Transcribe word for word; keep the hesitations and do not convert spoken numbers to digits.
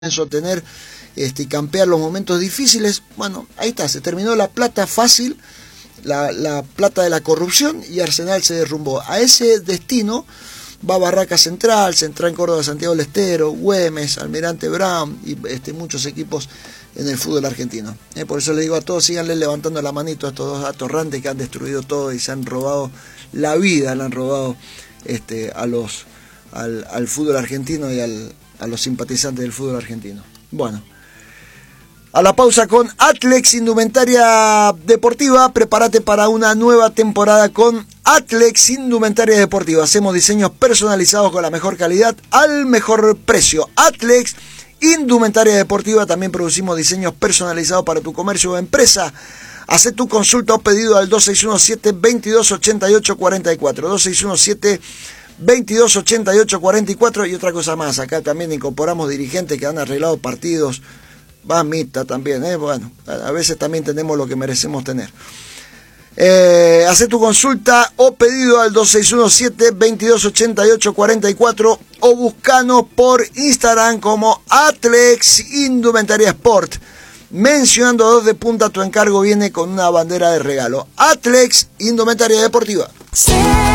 sostener este, y campear los momentos difíciles. Bueno, ahí está, se terminó la plata fácil, la, la plata de la corrupción, y Arsenal se derrumbó. A ese destino va Barraca Central, Central Córdoba, Santiago del Estero, Güemes, Almirante Brown y este, muchos equipos en el fútbol argentino. Eh, por eso les digo a todos, síganle levantando la manito a estos dos atorrantes que han destruido todo y se han robado la vida, le han robado este, a los, al, al fútbol argentino y al, a los simpatizantes del fútbol argentino. Bueno, a la pausa con Atlex Indumentaria Deportiva. Prepárate para una nueva temporada con Atlex Indumentaria Deportiva. Hacemos diseños personalizados con la mejor calidad al mejor precio. Atlex Indumentaria Deportiva. También producimos diseños personalizados para tu comercio o empresa. Haz tu consulta o pedido al dos seis uno siete, veintidós ochenta y ocho cuarenta y cuatro. dos seis uno siete, veintidós ochenta y ocho cuarenta y cuatro. Y otra cosa más, acá también incorporamos dirigentes que han arreglado partidos. Va Mita también, ¿eh? Bueno, a veces también tenemos lo que merecemos tener. Eh, haz tu consulta o pedido al dos seis uno siete, veintidós ochenta y ocho cuarenta y cuatro o buscanos por Instagram como Atlex Indumentaria Sport. Mencionando dos de punta, tu encargo viene con una bandera de regalo. Atlex Indumentaria Deportiva.